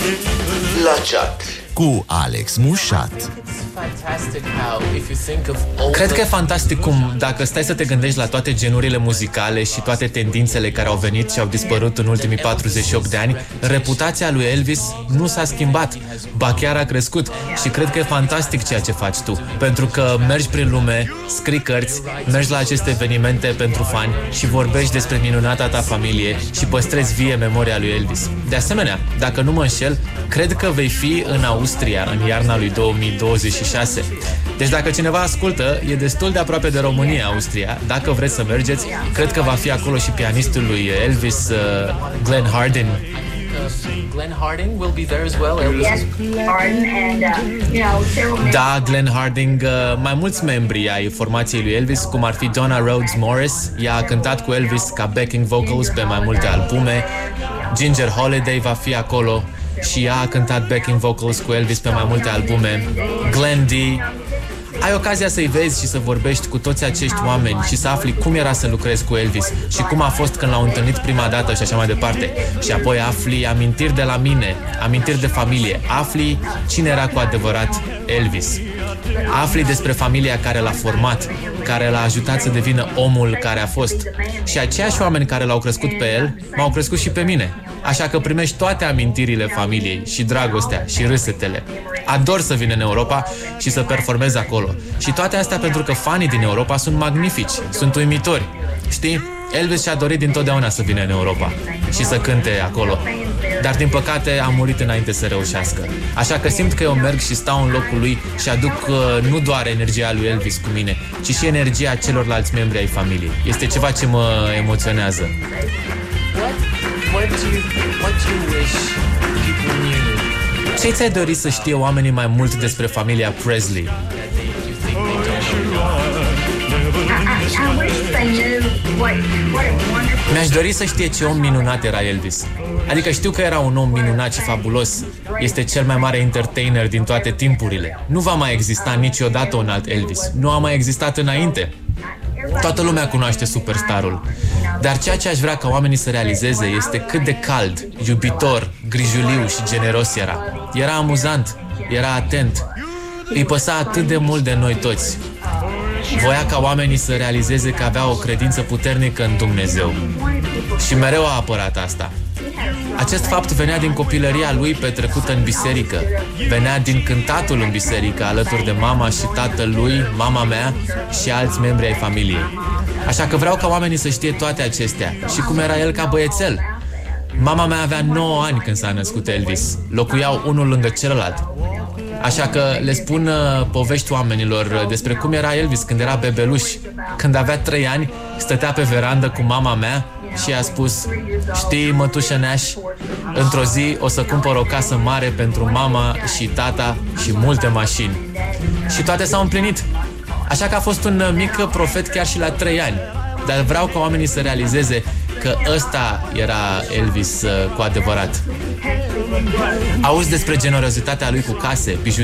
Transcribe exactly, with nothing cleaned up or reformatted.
La chat cu Alex Mușat. Cred că e fantastic cum, dacă stai să te gândești la toate genurile muzicale și toate tendințele care au venit și au dispărut în ultimii patruzeci și opt de ani, reputația lui Elvis nu s-a schimbat, ba chiar a crescut. Și cred că e fantastic ceea ce faci tu, pentru că mergi prin lume, scrii cărți, mergi la aceste evenimente pentru fani și vorbești despre minunata ta familie și păstrezi vie memoria lui Elvis. De asemenea, dacă nu mă înșel, cred că vei fi în Austria în iarna lui două mii douăzeci și șase. Deci dacă cineva ascultă, e destul de aproape de România, Austria. Dacă vreți să mergeți, cred că va fi acolo și pianistul lui Elvis, uh, Glenn Hardin. Glenn Harding will be there as well. Elvis. Yes, Harding and uh, you know, several. Da, Glenn Harding, uh, mai mulți membri ai formației lui Elvis, cum ar fi Donna Rhodes Morris, ea a cântat cu Elvis ca backing vocals pe mai multe albume. Ginger Holiday va fi acolo și ea a cântat backing vocals cu Elvis pe mai multe albume. Glenn D. Ai ocazia să-i vezi și să vorbești cu toți acești oameni și să afli cum era să lucrezi cu Elvis și cum a fost când l-au întâlnit prima dată și așa mai departe. Și apoi afli amintiri de la mine, amintiri de familie, afli cine era cu adevărat Elvis. Afli despre familia care l-a format, care l-a ajutat să devină omul care a fost. Și aceiași oameni care l-au crescut pe el, m-au crescut și pe mine. Așa că primești toate amintirile familiei și dragostea și râsetele. Ador să vin în Europa și să performez acolo. Și toate astea pentru că fanii din Europa sunt magnifici, sunt uimitori. Știi? Elvis și-a dorit dintotdeauna să vină în Europa și să cânte acolo. Dar din păcate a murit înainte să reușească. Așa că simt că eu merg și stau în locul lui și aduc uh, nu doar energia lui Elvis cu mine, ci și energia celorlalți membri ai familiei. Este ceva ce mă emoționează. What do you, what do you wish people knew? Ce ți-ai dorit să știe oamenii mai mult despre familia Presley? Mi-aș dori să știe ce om minunat era Elvis. Adică știu că era un om minunat și fabulos. Este cel mai mare entertainer din toate timpurile. Nu va mai exista niciodată un alt Elvis. Nu a mai existat înainte. Toată lumea cunoaște superstarul. Dar ceea ce aș vrea ca oamenii să realizeze este cât de cald, iubitor, grijuliu și generos era. Era amuzant, era atent. Îi păsa atât de mult de noi toți. Voia ca oamenii să realizeze că avea o credință puternică în Dumnezeu. Și mereu a apărat asta. Acest fapt venea din copilăria lui petrecută în biserică. Venea din cântatul în biserică alături de mama și tatăl lui, mama mea și alți membri ai familiei. Așa că vreau ca oamenii să știe toate acestea și cum era el ca băiețel. Mama mea avea nouă ani când s-a născut Elvis. Locuiau unul lângă celălalt. Așa că le spun uh, povești oamenilor despre cum era Elvis când era bebeluș. Când avea trei ani, stătea pe verandă cu mama mea și a spus: știi, mătușă Nash, într-o zi o să cumpăr o casă mare pentru mama și tata și multe mașini. Și toate s-au împlinit. Așa că a fost un mic profet chiar și la trei ani. Dar vreau ca oamenii să realizeze că ăsta era Elvis uh, cu adevărat. Auzi despre generozitatea lui cu case,